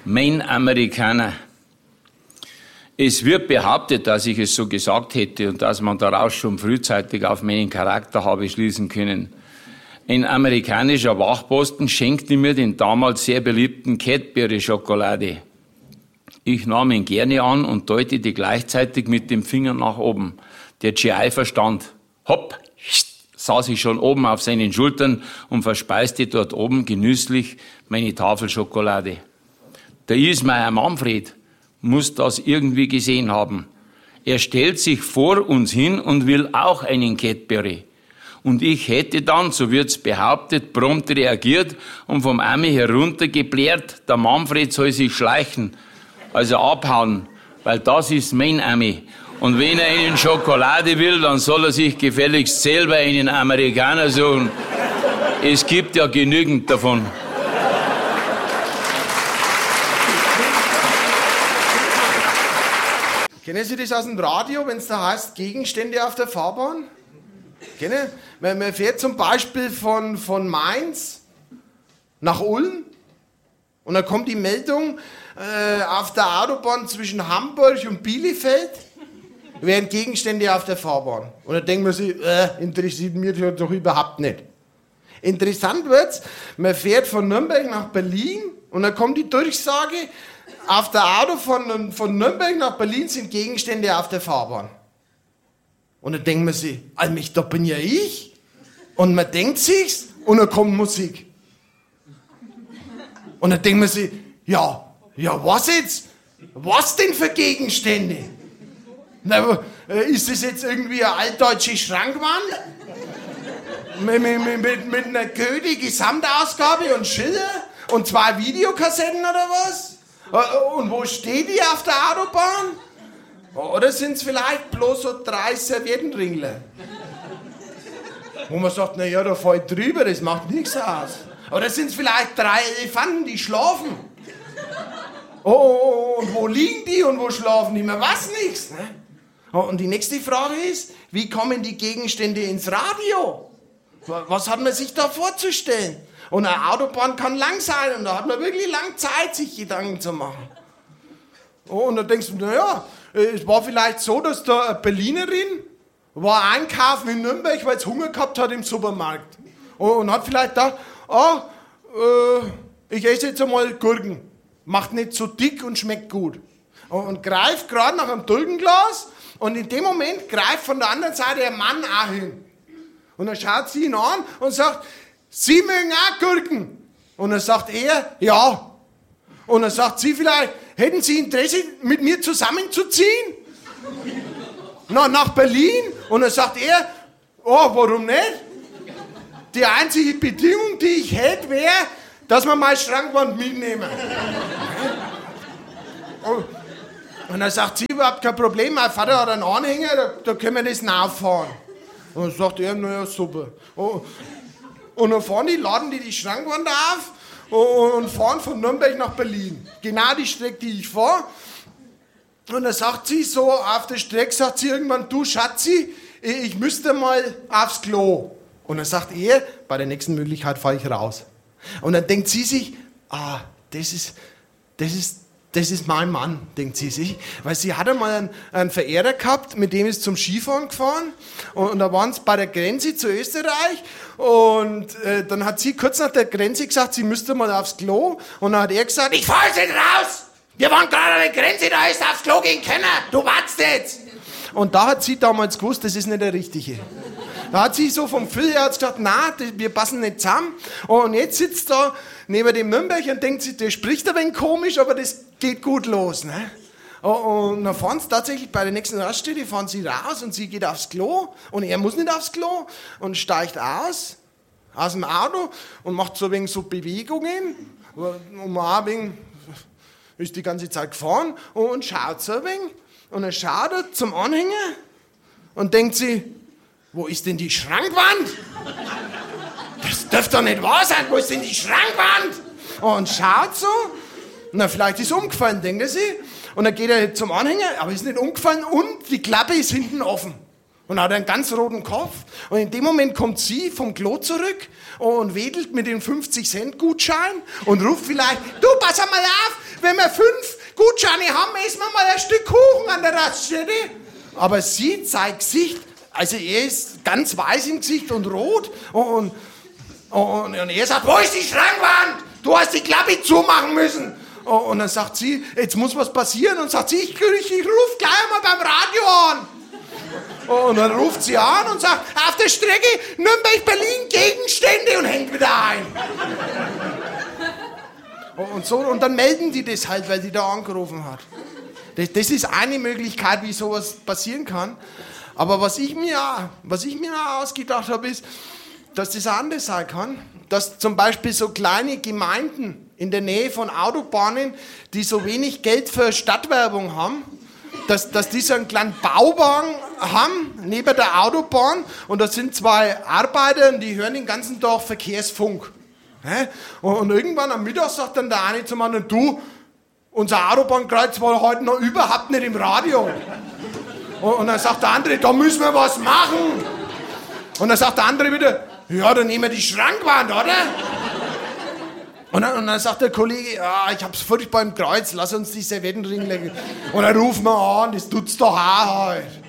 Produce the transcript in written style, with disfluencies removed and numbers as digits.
Mein Amerikaner. Es wird behauptet, dass ich es so gesagt hätte und dass man daraus schon frühzeitig auf meinen Charakter habe schließen können. Ein amerikanischer Wachposten schenkte mir den damals sehr beliebten Cadbury-Schokolade. Ich nahm ihn gerne an und deutete gleichzeitig mit dem Finger nach oben. Der GI verstand. Hopp, saß ich schon oben auf seinen Schultern und verspeiste dort oben genüsslich meine Tafel Schokolade. Der Ismail Manfred muss das irgendwie gesehen haben. Er stellt sich vor uns hin und will auch einen Cadbury. Und ich hätte dann, so wird's behauptet, prompt reagiert und vom Arme heruntergeblärt, der Manfred soll sich schleichen, also abhauen, weil das ist mein Arme. Und wenn er einen Schokolade will, dann soll er sich gefälligst selber einen Amerikaner suchen. Es gibt ja genügend davon. Kennen Sie das aus dem Radio, wenn es da heißt, Gegenstände auf der Fahrbahn? Kennen? Man fährt zum Beispiel von Mainz nach Ulm und dann kommt die Meldung, auf der Autobahn zwischen Hamburg und Bielefeld wären Gegenstände auf der Fahrbahn. Und dann denkt man sich, interessiert mich doch überhaupt nicht. Interessant wird's, man fährt von Nürnberg nach Berlin und dann kommt die Durchsage, auf der Auto von Nürnberg nach Berlin sind Gegenstände auf der Fahrbahn. Und dann denkt man sich, Allmächtig, da bin ja ich. Und man denkt sich's und dann kommt Musik. Und dann denkt man sich, ja, was jetzt? Was denn für Gegenstände? Na, ist das jetzt irgendwie eine altdeutsche Schrankwand? Mit einer Goethe-Gesamtausgabe und Schiller? Und 2 Videokassetten oder was? Und wo steht die auf der Autobahn? Oder sind es vielleicht bloß so 3 Serviettenringler? Wo man sagt, naja, da fällt drüber, das macht nichts aus. Oder sind es vielleicht 3 Elefanten, die schlafen? Oh, und wo liegen die und wo schlafen die? Man weiß nichts. Ne? Und die nächste Frage ist, wie kommen die Gegenstände ins Radio? Was hat man sich da vorzustellen? Und eine Autobahn kann lang sein und da hat man wirklich lang Zeit, sich Gedanken zu machen. Oh, und dann denkst du, naja, es war vielleicht so, dass da eine Berlinerin war einkaufen in Nürnberg, weil sie Hunger gehabt hat im Supermarkt. Und hat vielleicht gedacht, ich esse jetzt einmal Gurken. Macht nicht so dick und schmeckt gut. Und greift gerade nach einem Gurkenglas und in dem Moment greift von der anderen Seite ein Mann auch hin. Und dann schaut sie ihn an und sagt, Sie mögen auch Gurken. Und dann sagt er, ja. Und dann sagt sie vielleicht, hätten Sie Interesse, mit mir zusammenzuziehen? Nach Berlin? Und dann sagt er, warum nicht? Die einzige Bedingung, die ich hätte, wäre, dass wir meine Schrankwand mitnehmen. Und dann sagt sie, überhaupt kein Problem, mein Vater hat einen Anhänger, da können wir das nachfahren. Und dann sagt er, naja, super. Und dann laden die Schrankwand auf und fahren von Nürnberg nach Berlin. Genau die Strecke, die ich fahre. Und dann sagt sie so, auf der Strecke sagt sie irgendwann, du Schatzi, ich müsste mal aufs Klo. Und dann sagt er, bei der nächsten Möglichkeit fahre ich raus. Und dann denkt sie sich, das ist mein Mann, denkt sie sich. Weil sie hat einmal einen Verehrer gehabt, mit dem ist zum Skifahren gefahren. Und da waren sie bei der Grenze zu Österreich. Und dann hat sie kurz nach der Grenze gesagt, sie müsste mal aufs Klo. Und dann hat er gesagt, ich fahr jetzt nicht raus. Wir waren gerade an der Grenze, da ist aufs Klo gehen können. Du wartest jetzt. Und da hat sie damals gewusst, das ist nicht der Richtige. Da hat sie so vom Gefühl her gesagt, nein, wir passen nicht zusammen. Und jetzt sitzt da neben dem Nürnberg und denkt sich, der spricht ein wenig komisch, aber das geht gut los. Ne? Und dann fahren sie tatsächlich bei der nächsten Raststätte, fahren sie raus und sie geht aufs Klo. Und er muss nicht aufs Klo und steigt aus dem Auto und macht so ein wenig so Bewegungen. Und man ein wenig ist die ganze Zeit gefahren und schaut so ein wenig. Und dann schaut er zum Anhänger und denkt sich, wo ist denn die Schrankwand? Das dürfte doch nicht wahr sein, wo ist denn die Schrankwand? Und schaut so, na vielleicht ist umgefallen, denkt er sich. Und dann geht er zum Anhänger, aber ist nicht umgefallen und die Klappe ist hinten offen. und hat einen ganz roten Kopf. Und in dem Moment kommt sie vom Klo zurück und wedelt mit dem 50-Cent-Gutschein und ruft vielleicht, du, pass mal auf, wenn wir 5 Gutscheine haben, essen wir mal ein Stück Kuchen an der Raststätte. Aber sie zeigt Gesicht, also er ist ganz weiß im Gesicht und rot und er sagt, wo ist die Schrankwand? Du hast die Klappe zumachen müssen. Und dann sagt sie, jetzt muss was passieren. Und sagt sie, ich rufe gleich mal beim Radio an. Und dann ruft sie an und sagt, auf der Strecke Nürnberg-Berlin Gegenstände und hängt wieder ein. Und dann melden die das halt, weil die da angerufen hat. Das ist eine Möglichkeit, wie sowas passieren kann. Aber was ich mir ausgedacht habe, ist, dass das anders sein kann. Dass zum Beispiel so kleine Gemeinden in der Nähe von Autobahnen, die so wenig Geld für Stadtwerbung haben, dass die so einen kleinen Bauwagen haben, neben der Autobahn, und da sind 2 Arbeiter und die hören den ganzen Tag Verkehrsfunk. Und irgendwann am Mittag sagt dann der eine zum anderen, du, unser Autobahnkreuz war heute noch überhaupt nicht im Radio. Und dann sagt der andere, da müssen wir was machen. Und dann sagt der andere wieder, ja, dann nehmen wir die Schrankwand, oder? Und dann sagt der Kollege, ich hab's furchtbar im Kreuz, lass uns die Servietten legen. Und dann rufen wir an, das tut's doch auch halt.